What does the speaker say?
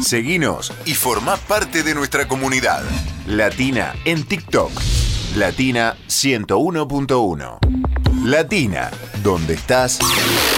Seguinos y formá parte de nuestra comunidad. Latina en TikTok. Latina 101.1. Latina, donde estás